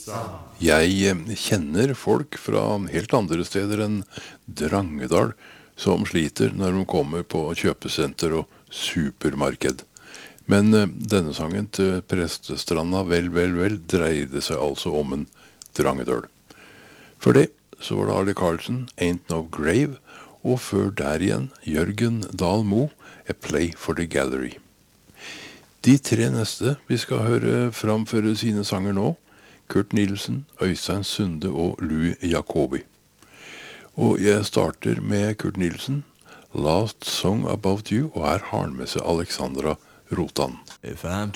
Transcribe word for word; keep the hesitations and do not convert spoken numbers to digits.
Jeg eh, kjenner folk fra helt andre steder enn Drangedal som sliter når de kommer på kjøpesenter og supermarked. Men eh, denne sangen til Prestestranda Vel, vel, vel dreide seg altså om en Drangedal. For det så var det Arle Karlsen, Ain't No Grave, og før der igjen Jørgen Dahl Mo, A Play for the Gallery. De tre neste vi skal høre framføre sine sanger nå, Kurt Nilsen, Øystein Sunde og Louis Jacobi. Og jeg starter med Kurt Nilsen, Last Song About You, og her har han med seg Alexandra Rotan. If I'm